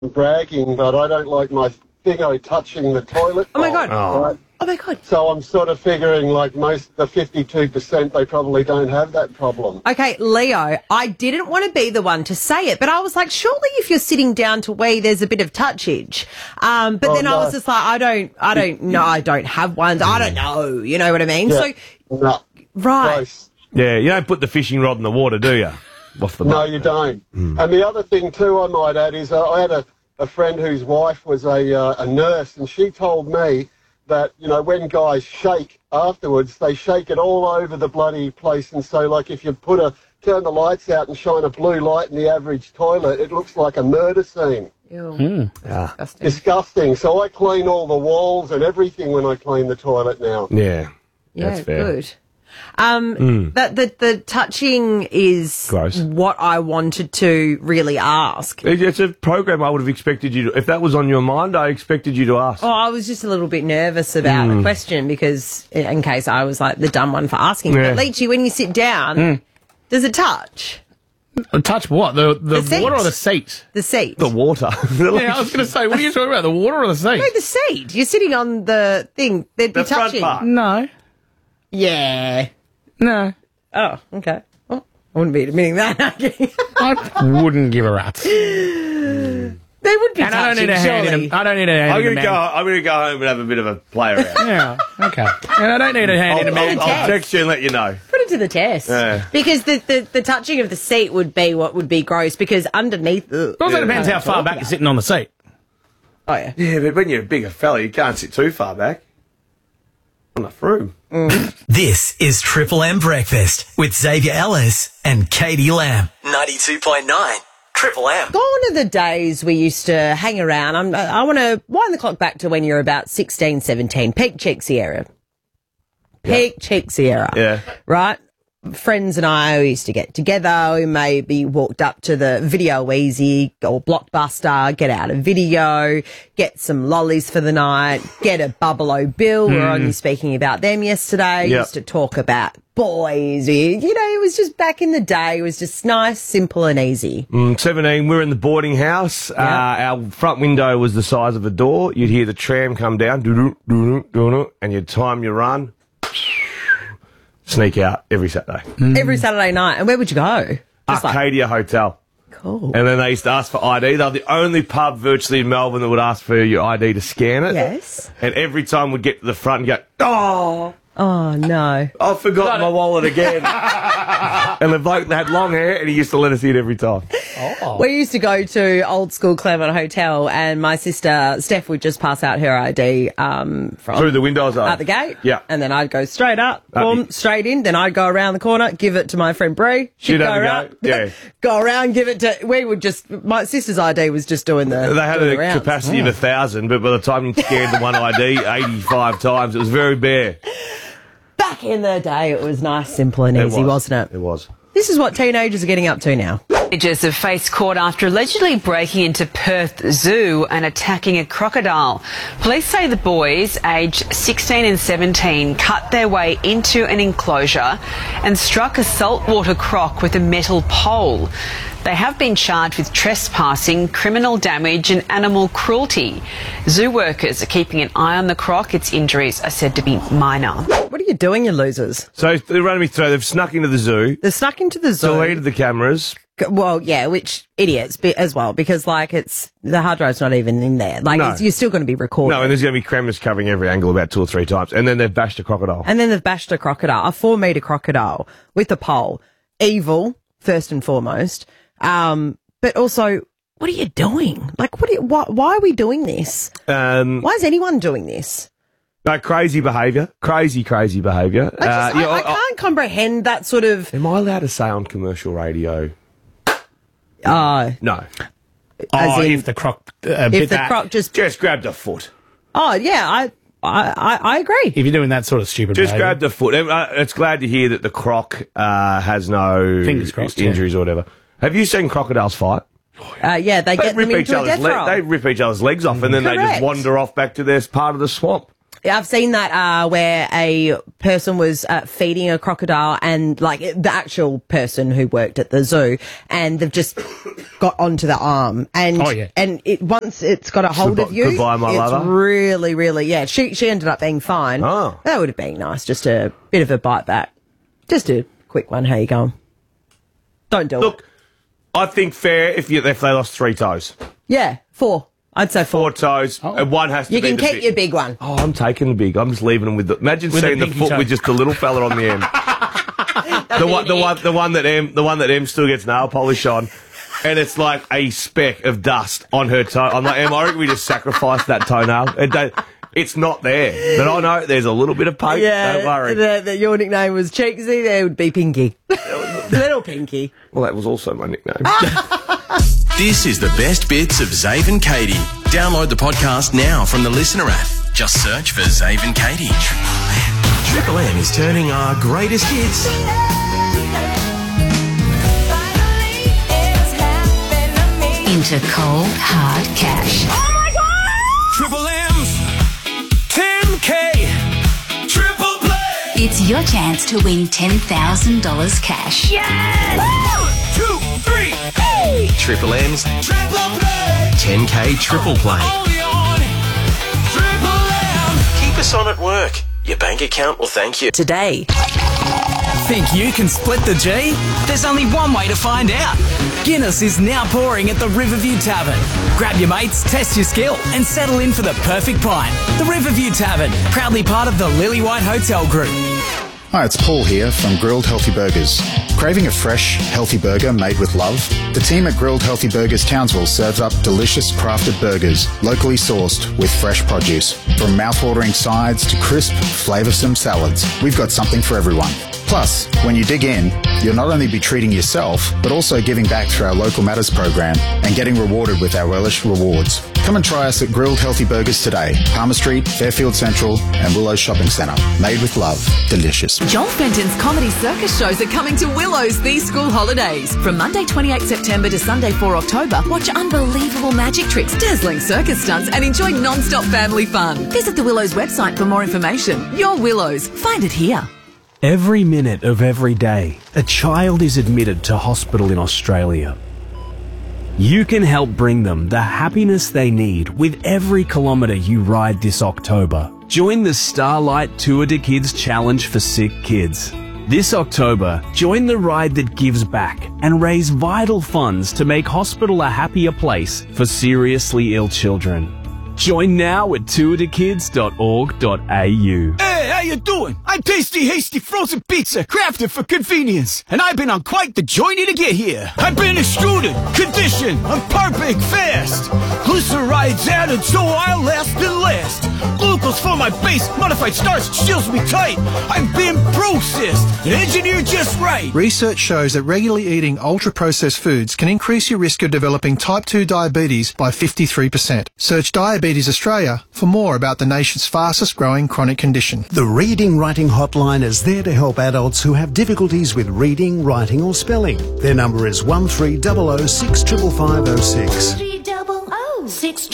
bragging, but I don't like my thingo touching the toilet. Oh, my God. Right? Oh, my God. So I'm sort of figuring like most, the 52%, they probably don't have that problem. Okay, Leo, I didn't want to be the one to say it, but I was like, surely if you're sitting down to wee, there's a bit of touchage. But then I was just like, I don't know, I don't have one. I don't know, you know what I mean? Yeah. So, No. right. Gross. Yeah, you don't put the fishing rod in the water, do you? Off the No, boat. you don't. And the other thing too I might add is I had a friend whose wife was a nurse, and she told me that, you know, when guys shake afterwards, they shake it all over the bloody place. And so, like, if you turn the lights out and shine a blue light in the average toilet, it looks like a murder scene. Ew. Disgusting. Disgusting. So I clean all the walls and everything when I clean the toilet now. Yeah, Yeah, that's fair. good. The touching is Gross. what I wanted to really ask. It's a program I would have expected you to... If that was on your mind, I expected you to ask. Oh, I was just a little bit nervous about the question because in case I was like the dumb one for asking. Yeah. But Leachy, when you sit down, does it touch Touch what? The seat. water or the seat? the seat? The water. Yeah, I was going to say, what are you talking about? The water or the seat? No, the seat. You're sitting on the thing. They'd be The front touching. part. No. Yeah. No. Oh, okay. Well, I wouldn't be admitting that. I wouldn't give a rat's. They would be And I don't touching, need a hand surely. in a, I don't need a hand I'm in a going to man. go home and have a bit of a play around. Yeah, okay. And I don't need a hand in a man. I'll text you and let you know. Put it to the test. Yeah. Because the touching of the seat would be what would be gross because underneath... It also depends how far back you're sitting on the seat. Oh, yeah. Yeah, but when you're a bigger fella, you can't sit too far back. Not enough room. This is Triple M Breakfast with Xavier Ellis and Katie Lamb. 92.9 Triple M. Gone are the days we used to hang around. I want to wind the clock back to when you were about 16, 17. Peak Cheeksy era. Peak Cheeksy era. Yeah. Right? Friends and I used to get together. We maybe walked up to the Video Easy or Blockbuster, get out a video, get some lollies for the night, get a Bubble O Bill. We were only speaking about them yesterday. Yep. Used to talk about boys. You know, it was just back in the day. It was just nice, simple and easy. 17, we were in the boarding house. Our front window was the size of a door. You'd hear the tram come down, doo-doo, doo-doo, doo-doo, and you'd time your run, sneak out every Saturday. Every Saturday night. And where would you go? Just like, Arcadia Hotel. cool. And then they used to ask for ID. They were the only pub virtually in Melbourne that would ask for your ID to scan it. Yes. And every time we'd get to the front and go, oh, Oh, no. I forgot my wallet again. And the bloke had long hair and he used to let us in every time. We used to go to old school Claremont Hotel and my sister Steph would just pass out her ID from Through the windows. at the gate. Yeah. And then I'd go straight up, boom, the- straight in. Then I'd go around the corner, give it to my friend Bree. She'd She'd go have a go, around. yeah. Go around, give it to... We would just... My sister's ID was just doing the... They had doing a the rounds. capacity of 1,000, but by the time you scanned the one ID 85 times, it was very bare. Back in the day, it was nice, simple and easy, wasn't it? It was. This is what teenagers are getting up to now. Teenagers have faced court after allegedly breaking into Perth Zoo and attacking a crocodile. Police say the boys, aged 16 and 17, cut their way into an enclosure and struck a saltwater croc with a metal pole. They have been charged with trespassing, criminal damage and animal cruelty. Zoo workers are keeping an eye on the croc. Its injuries are said to be minor. What are you doing, you losers? So they're running me through. They've snuck into the zoo, They're snuck into the zoo. deleted the cameras. Well, yeah, which idiots as well, because like it's the hard drive's not even in there. Like No. you're still going to be recording. No, and there's going to be cameras covering every angle about 2 or 3 times. And then they've bashed a crocodile. And then they've bashed a crocodile, a 4-metre crocodile with a pole. Evil, first and foremost. But also, what are you doing? Like, why are we doing this? Why is anyone doing this? No, crazy behaviour. Crazy behaviour. I can't comprehend that sort of... Am I allowed to say on commercial radio? As No. in- If the croc if bit the that. croc just... Just grabbed a foot. Oh, yeah, I agree. If you're doing that sort of stupid Just behaviour. grabbed a foot. It's glad to hear that the croc has no Fingers crossed, yeah. injuries or whatever. Have you seen crocodiles fight? Yeah, they get them into a death roll. They rip each other's legs off and then they just Correct. wander off back to their part of the swamp. I've seen that where a person was feeding a crocodile, and like the actual person who worked at the zoo, and they've just got onto the arm, and and once it's got a hold of you, goodbye, my it's lover. really she ended up being fine. Oh. That would have been nice, just a bit of a bite back, just a quick one. How you going? Don't do it. Look, I think fair if they lost 3 toes. Yeah, 4. I'd say 4. 4 toes, and one has to You be can the keep your big one. Oh, I'm taking the big. I'm just leaving them with the. Imagine seeing the pinky foot toe. with just the little fella on the end. the one that Em still gets nail polish on, and it's like a speck of dust on her toe. I'm like, Em, I reckon we just sacrificed that toenail. It's not there, but I know there's a little bit of poke. Don't worry. Your nickname was Cheeksy. There would be Pinky, little Pinky. Well, that was also my nickname. This is the best bits of Zave and Katie. Download the podcast now from the Listener app. Just search for Zave and Katie. Triple M is turning our greatest hits into cold, hard cash. Triple M's 10K Triple Play. It's your chance to win $10,000 cash. 2, 3, hey. Triple M's Triple Play. 10K Triple Play. Only on Triple M. Keep us on at work. Your bank account will thank you. Today. Think you can split the G? There's only one way to find out. Guinness is now pouring at the Riverview Tavern. Grab your mates, test your skill, and settle in for the perfect pint. The Riverview Tavern, proudly part of the Lily White Hotel Group. Hi, it's Paul here from Grilled Healthy Burgers. Craving a fresh, healthy burger made with love? The team at Grilled Healthy Burgers Townsville serves up delicious crafted burgers, locally sourced with fresh produce. From mouth-watering sides to crisp, flavoursome salads, we've got something for everyone. Plus, when you dig in, you'll not only be treating yourself, but also giving back through our Local Matters program and getting rewarded with our Relish Rewards. Come and try us at Grilled Healthy Burgers today. Palmer Street, Fairfield Central and Willows Shopping Centre. Made with love. Delicious. Joel Fenton's comedy circus shows are coming to Willows these school holidays. From Monday 28 September to Sunday 4 October, watch unbelievable magic tricks, dazzling circus stunts and enjoy non-stop family fun. Visit the Willows website for more information. Your Willows. Find it here. Every minute of every day, a child is admitted to hospital in Australia. You can help bring them the happiness they need with every kilometre you ride this October. Join the Starlight Tour de Kids Challenge for Sick Kids. This October, join the ride that gives back and raise vital funds to make hospital a happier place for seriously ill children. Join now at tourdekids.org.au. Hey, how you doing? I'm Tasty Hasty Frozen Pizza, crafted for convenience. And I've been on quite the journey to get here. I've been extruded, conditioned, I'm perfect fast. Glyceride's added so I'll last and last. Glucose for my base, modified starch seals me tight. I've been processed and engineered just right. Research shows that regularly eating ultra-processed foods can increase your risk of developing type 2 diabetes by 53%. Search Diabetes Australia for more about the nation's fastest growing chronic condition. The Reading Writing Hotline is there to help adults who have difficulties with reading, writing or spelling. Their number is 1300 65506. 300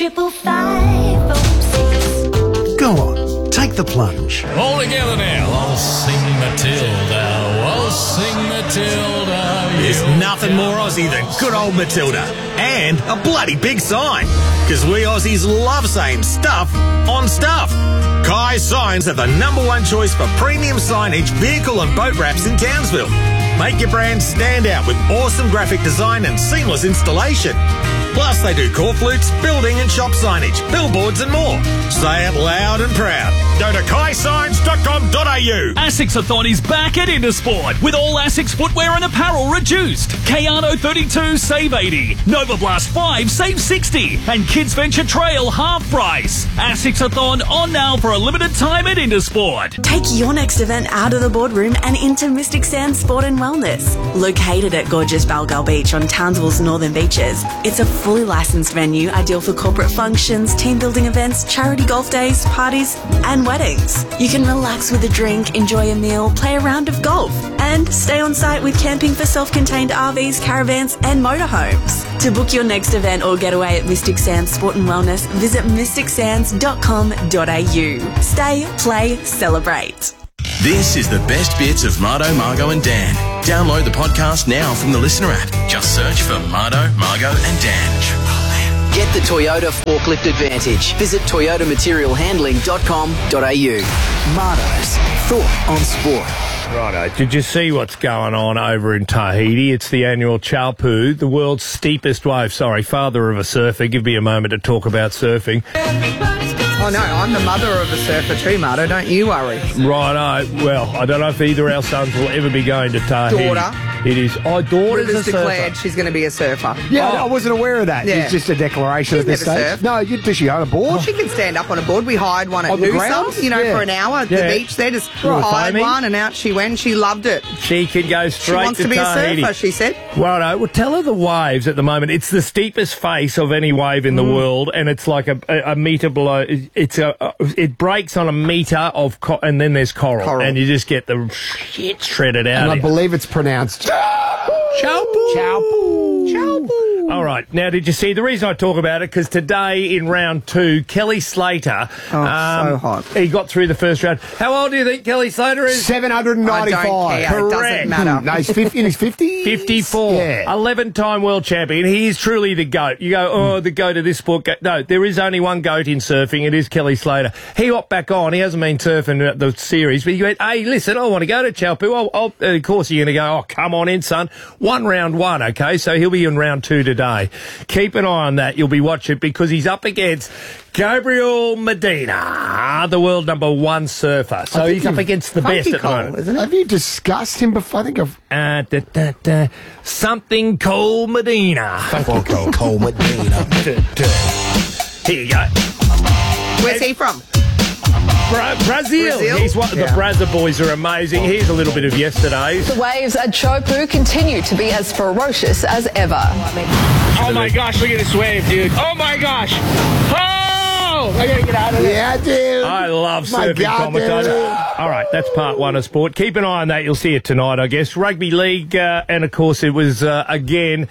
65506. Go on, take the plunge. All together now. I'll sing Matilda. I'll sing Matilda. There's nothing more Aussie than good old Matilda. And a bloody big sign. Because we Aussies love saying stuff on stuff. Kai Signs are the #1 choice for premium signage, vehicle and boat wraps in Townsville. Make your brand stand out with awesome graphic design and seamless installation. Plus, they do core flutes, building and shop signage, billboards and more. Say it loud and proud. Go to kaisigns.com.au. Asics-a-thon is back at Intersport with all Asics footwear and apparel reduced. Kayano 32 save 80, Nova Blast 5 save 60, and Kids Venture Trail half price. Asics-a-thon on now for a limited time at Intersport. Take your next event out of the boardroom and into Mystic Sands Sport and Wellness. Located at gorgeous Balgal Beach on Townsville's northern beaches, it's a fully licensed venue ideal for corporate functions, team building events, charity golf days, parties and weddings. You can relax with a drink, enjoy a meal, play a round of golf And stay on site with camping for self-contained RVs, caravans and motorhomes. To book your next event or getaway at Mystic Sands Sport and Wellness, visit mysticsands.com.au. Stay, play, celebrate. This is the best bits of Mardo, Margo and Dan. Download the podcast now from the Listener app. Just search for Mardo, Margo and Dan. Get the Toyota Forklift Advantage. Visit toyotamaterialhandling.com.au. Mardo's Thought on Sport. Righto. Did you see what's going on over in Tahiti? It's the annual Chaupu, the world's steepest wave. Sorry, father of a surfer. Give me a moment to talk about surfing. Oh, no, I'm the mother of a surfer too, Mardo. Don't you worry. Righto. Well, I don't know if either our sons will ever be going to Tahiti. Daughter. It is. Oh, daughter's River's a declared surfer. she's going to be a surfer. Yeah, I wasn't aware of that. Yeah. It's just a declaration She's at this never stage. surfed. No, does she own a board? She can stand up on a board. We hired one at On the Noosa, grounds? you know, Yeah. for an hour at Yeah. the beach there. Just Right. hired Foamy. one and out she went. She loved it. She can go She straight wants to be Tahiti. a surfer, she said. Righto. Well, tell her the waves at the moment. It's the steepest face of any wave in the world, and it's like a metre below. It breaks on a metre of, and then there's coral, and you just get the shit shredded out. And I of you. believe it's pronounced Chaupu. Chaupu. Chaupu. All right. Now, did you see the reason I talk about it? Because today in round 2, Kelly Slater. So hot. He got through the first round. How old do you think Kelly Slater is? 795. I don't care. It doesn't Correct. matter. No, he's 50 in his 50s? 54. Yeah. 11-time world champion. He is truly the GOAT. You go, oh, the GOAT of this sport. No, there is only one GOAT in surfing. It is Kelly Slater. He hopped back on. He hasn't been surfing the series, but he went, hey, listen, I want to go to Chaupu. Of course you're going to go, oh, come on in, son. Round one, okay? So he'll be in round 2 today. Keep an eye on that. You'll be watching because he's up against Gabriel Medina, the world number 1 surfer. So he's up against the best at the moment. Isn't it? Have you discussed him before? I think I've... Something Cole Medina. Fucking Cole Medina. Here you go. Where's he from? Brazil. He's one. The Brazza boys are amazing. Here's a little bit of yesterday's. The waves at Chaupu continue to be as ferocious as ever. Oh my gosh, look at this wave, dude. Oh my gosh. Oh! I gotta get out of there. Yeah, dude. I love My surfing God, commentator. dude. All right, that's part 1 of sport. Keep an eye on that. You'll see it tonight, I guess. Rugby league, and of course it was, again...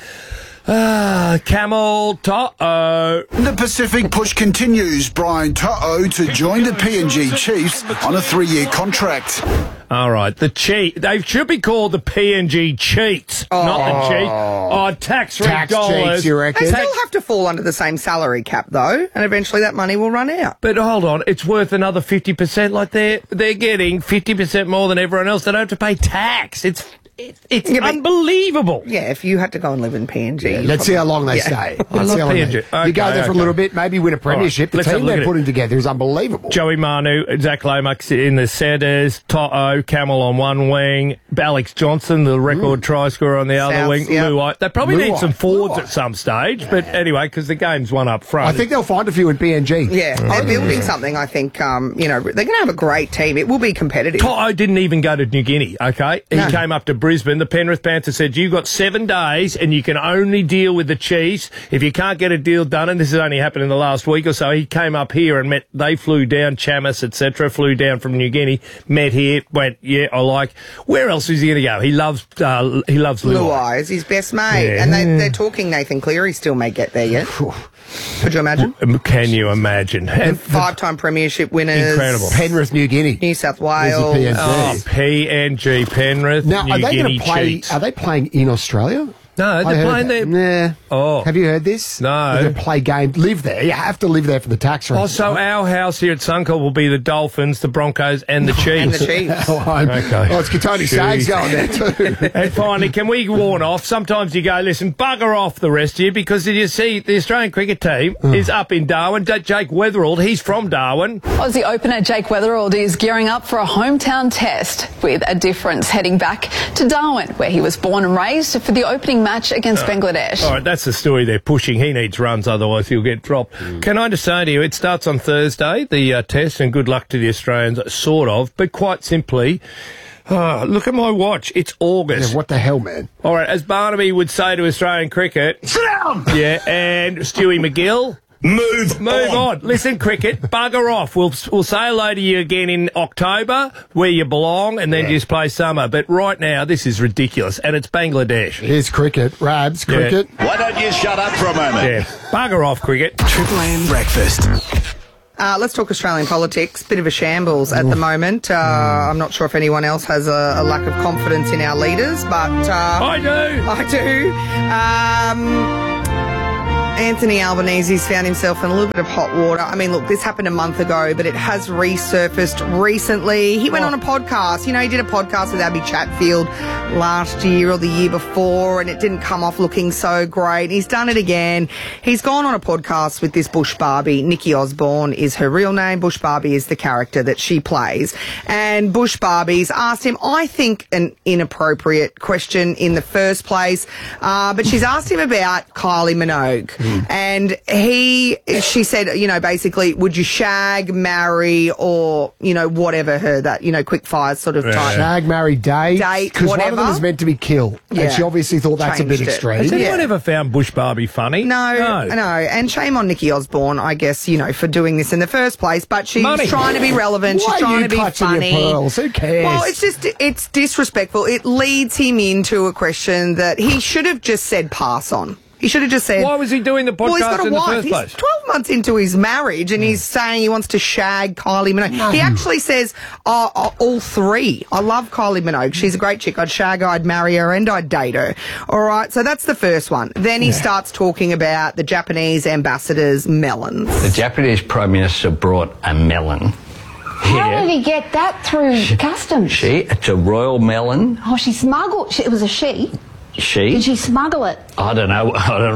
Camel To'o. The Pacific push continues. Brian To'o to join the PNG Chiefs on a 3-year contract. All right, they should be called the PNG Cheats, not the Chiefs. Oh, tax-free Tax dollars. cheats, you reckon? They still have to fall under the same salary cap, though, and eventually that money will run out. But hold on, it's worth another 50%. Like they're getting 50% more than everyone else. They don't have to pay tax. It's unbelievable. Yeah, if you had to go and live in PNG. Let's see how long they stay. I love PNG. You go there for a little bit, maybe win a premiership. All right, The let's have team a look they're at putting together is unbelievable. Joey Manu, Zach Lomax in the centres, To'o, Camel on one wing, Alex Johnson, the record try scorer on the other Souths, wing, yeah. Luai. They probably need Luai, some forwards at some stage, but anyway, because the game's one up front. I think they'll find a few in PNG. Yeah, they're building something, I think. They're going to have a great team. It will be competitive. To'o didn't even go to New Guinea, okay? He came up to Brisbane. The Penrith Panthers said, you've got 7 days and you can only deal with the Chiefs. If you can't get a deal done, and this has only happened in the last week or so, he came up here and they flew down, Chamis, etc., flew down from New Guinea, met here, went, yeah, I like. Where else is he going to go? He loves Luai is his best mate. Yeah. And they're talking Nathan Cleary still may get there yet. Could you imagine? Can you imagine? And 5-time premiership winners. Incredible. Penrith, New Guinea. New South Wales. There's a Oh, PNG, Penrith, Now, New are they Guinea going to play? Cheats. Are they playing in Australia? No, they're playing there. Nah. Oh. Have you heard this? No. They're going to play games. Live there. You have to live there for the tax rate. Oh, so our house here at Suncorp will be the Dolphins, the Broncos, and the Chiefs. And the Chiefs. Okay. Oh, it's Katoni Sags going there too. And finally, can we warn off? Sometimes you go, listen, bugger off the rest of you, because you see the Australian cricket team is up in Darwin. Jake Weatherald, he's from Darwin. Aussie opener Jake Weatherald is gearing up for a hometown test with a difference, heading back to Darwin, where he was born and raised, for the opening match against Bangladesh. All right, that's the story they're pushing. He needs runs, otherwise he'll get dropped. Can I just say to you, it starts on Thursday, the test, and good luck to the Australians, sort of, but quite simply, look at my watch. It's August. Yeah, what the hell, man? All right, as Barnaby would say to Australian cricket... Sit down! Yeah, and Stewie McGill... Move on. Listen, cricket, bugger off. We'll say hello to you again in October, where you belong, and then just play summer. But right now, this is ridiculous, and it's Bangladesh. Here's cricket. Rabs, cricket. Why don't you shut up for a moment? Yeah, bugger off, cricket. Triple M breakfast. Let's talk Australian politics. Bit of a shambles at the moment. I'm not sure if anyone else has a lack of confidence in our leaders, but... I do. I do. Anthony Albanese's found himself in a little bit of hot water. I mean, look, this happened a month ago, but it has resurfaced recently. He went on a podcast. You know, he did a podcast with Abby Chatfield last year or the year before, and it didn't come off looking so great. He's done it again. He's gone on a podcast with this Bush Barbie. Nikki Osborne is her real name. Bush Barbie is the character that she plays. And Bush Barbie's asked him, I think, an inappropriate question in the first place, but she's asked him about Kylie Minogue. And she said, you know, basically, would you shag, marry, or, you know, whatever her, that, you know, quick fire sort of type. Shag, marry, date. Because one of them is meant to be kill. Yeah. And she obviously thought that's a bit extreme. Has anyone ever found Bush Barbie funny? No. And shame on Nikki Osborne, I guess, you know, for doing this in the first place. But she's trying to be relevant. She's trying to be funny. Your pearls? Who cares? Well, it's disrespectful. It leads him into a question that he should have just said pass on. He should have just said... Why was he doing the podcast in the first place? He's 12 months into his marriage and he's saying he wants to shag Kylie Minogue. No. He actually says, all three. I love Kylie Minogue. She's a great chick. I'd shag her, I'd marry her, and I'd date her. All right, so that's the first one. Then he starts talking about the Japanese ambassador's melons. The Japanese Prime Minister brought a melon. How did he get that through customs? It's a royal melon. Oh, she smuggled... It was a she. Did she smuggle it? I don't know.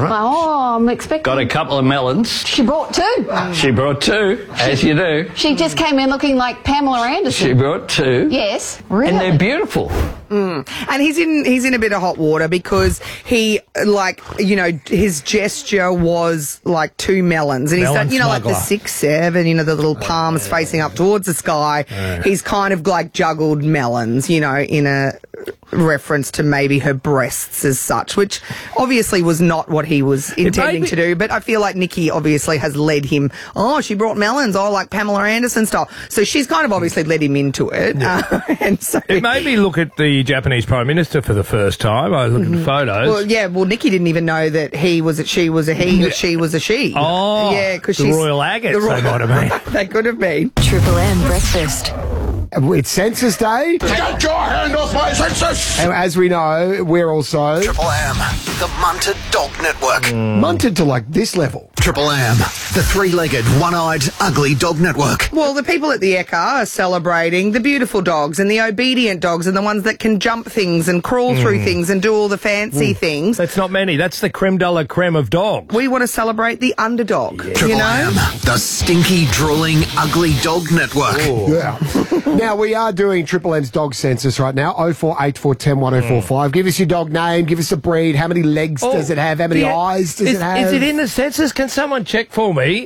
Oh, I'm expecting... Got a couple of melons. She brought two. She brought two, as you do. She just came in looking like Pamela Anderson. She brought two. Yes, really. And they're beautiful. And he's in a bit of hot water because he, like, you know, his gesture was like two melons. And he's done, you know, like the 6-7, you know, the little palms facing up towards the sky. He's kind of like juggled melons, you know, in a reference to maybe her breasts as such, which obviously was not what he was intending to do. But I feel like Nikki obviously has led him, she brought melons, like Pamela Anderson style. So she's kind of obviously led him into it. Yeah. And so it made me look at the Japanese Prime Minister for the first time. I looked at the photos. Well, Nikki didn't even know that she was a he or she was a she. Oh, yeah, because the she's... Royal Agates, they might have been. They could have been. Triple M breakfast. It's Census Day. Get your hand off my census! And as we know, we're also... Triple M, the Munted Dog Network. Munted to like this level. Triple M, the three-legged, one-eyed, ugly dog network. Well, the people at the Ekka are celebrating the beautiful dogs and the obedient dogs and the ones that can jump things and crawl through things and do all the fancy things. That's not many. That's the creme de la creme of dogs. We want to celebrate the underdog. Triple you know? M, the stinky, drooling, ugly dog network. Yeah. Now, we are doing Triple M's dog census right now. 048410 1045. Give us your dog name. Give us a breed. How many legs does it have? How many eyes does it have? Is it in the census? Can someone check for me?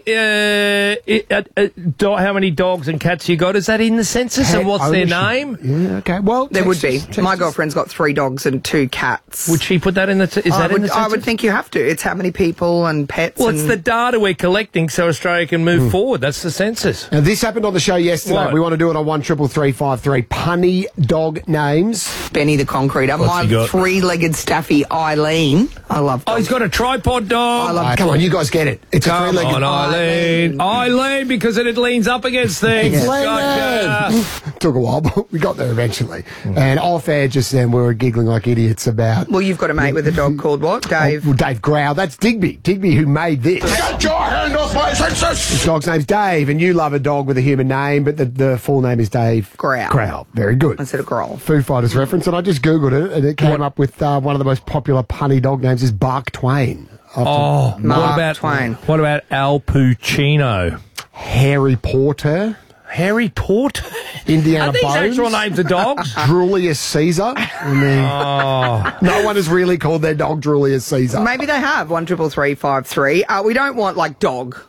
How many dogs and cats you got? Is that in the census? And what's their name? Yeah, okay. Well, there would be. My girlfriend's got 3 dogs and 2 cats. Would she put that in the? Is that in the census? I would think you have to. It's how many people and pets. Well, it's the data we're collecting so Australia can move forward. That's the census. Now, this happened on the show yesterday. What? We want to do it on 13353. Punny dog names. Benny the Concreter. What's he My got? 3-legged staffy Eileen. I love dogs. Oh, he's got a tripod dog. I love Come on, you guys get it. It's a Come 3-legged on, Eileen. Eileen, because it leans up against things. Gotcha. Took a while, but we got there eventually. And off air just then, we were giggling like idiots about... Well, you've got a mate with a dog called what, Dave? Well, Dave Growl. That's Digby. Digby who made this. Get your hand off my census! His dog's name's Dave, and you love a dog with a human name, but the full name is Dave Growl. Growl. Very good. Instead of Growl. Foo Fighters reference, and I just Googled it, and it came up with one of the most popular punny dog names is Bark Twain. Oh, Mark Twain. What about Al Pacino? Harry Potter. Harry Potter? Indiana Are these Bones. actual names of dogs? Julius Caesar. I mean, no one has really called their dog Julius Caesar. Maybe they have. 13353. We don't want like dog.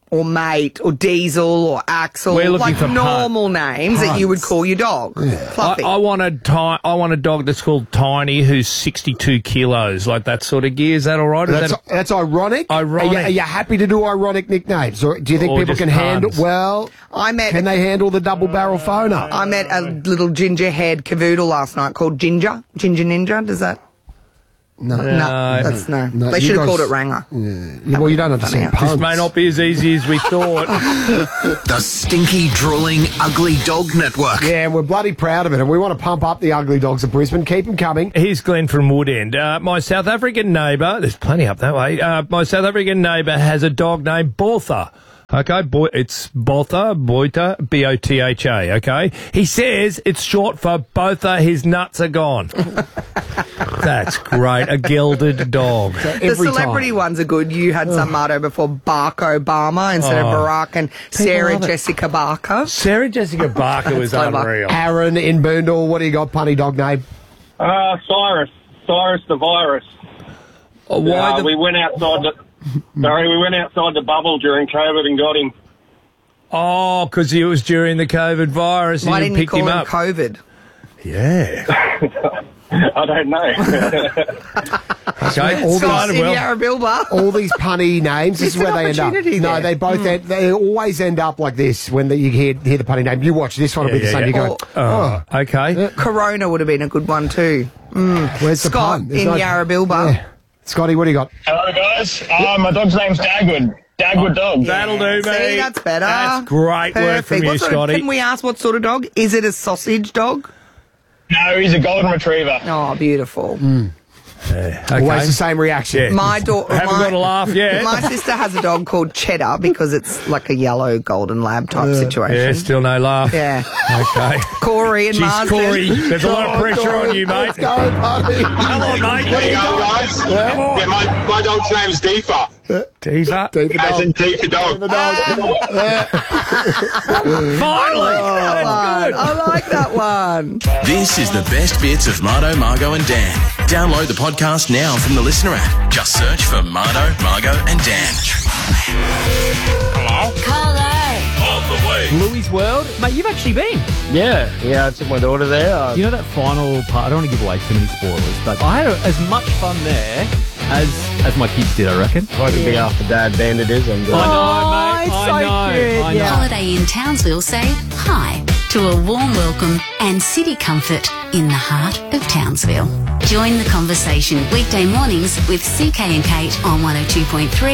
or Mate or Diesel or Axel, We're looking like for normal names that you would call your dog. Fluffy. I want a dog that's called Tiny, who's 62 kilos, like that sort of gear. Is that all right? That's ironic. Ironic. Are you happy to do ironic nicknames, or do you think Or people just can handle? puns? Well, can they handle the double barrel phoner? I met a little ginger-haired cavoodle last night called Ginger Ninja. Does that? No. That's no. No, They you should have guys- called it Ranger. Yeah, well, you don't understand puns. This may not be as easy as we thought. The Stinky Drooling Ugly Dog Network. Yeah, and we're bloody proud of it, and we want to pump up the ugly dogs of Brisbane. Keep them coming. Here's Glenn from Woodend. My South African neighbour, there's plenty up that way, my South African neighbour has a dog named Botha. Okay, it's Botha, B-O-T-H-A, okay? He says it's short for Botha, his nuts are gone. That's great, a gelded dog. The celebrity ones are good. You had some, Marto, before Barack Obama instead of Barack, and Sarah love it. Jessica Barker. Sarah Jessica Barker was Clever. unreal. Aaron in Boondall, what do you got, punny dog name? Cyrus the virus. Why we went outside the bubble during COVID and got him. Oh, because it was during the COVID virus. Why and didn't you picked call him him up. COVID? Yeah. I don't know. Okay, all Scott these, in Yarrabilba. all these punny names, this is It's where an they end up. opportunity No, there. they both they always end up like this when you hear the punny name. You watch this one, will be the same. You go, okay. Corona would have been a good one too. Where's the Scott pun? There's in no- Yarrabilba. Yeah. Scotty, what do you got? Hello, guys. My dog's name's Dagwood. Dagwood dog. That'll do, mate. See, that's better. That's great work from you, What sort of- Scotty. Can we ask what sort of dog? Is it a sausage dog? No, he's a golden retriever. Oh, beautiful. Always the same reaction. My daughter Haven't got a laugh yet. My sister has a dog called Cheddar because it's like a yellow golden lab type situation. Yeah, still no laugh. Yeah. Okay. Corey and Jeez, Marsden. Corey, there's a lot of pressure on you, mate. Let's go, buddy. Come on, mate. There you go, guys. Come on. Yeah, my dog's name's Deepa. Tifa. As in Deepa dog. Finally. That's good. I like that one. This is the best bits of Marto, Margot and Dan. Download the podcast now from the Listener app. Just search for Marto, Margot and Dan. On the way. Louis World. Mate, you've actually been. Yeah, I took my daughter there. You know that final part, I don't want to give away too many spoilers, but I had as much fun there as my kids did, I reckon. Like a big after dad band it is. I know, mate. I know. Holiday in Townsville say hi to a warm welcome and city comfort in the heart of Townsville. Join the conversation weekday mornings with CK and Kate on 102.3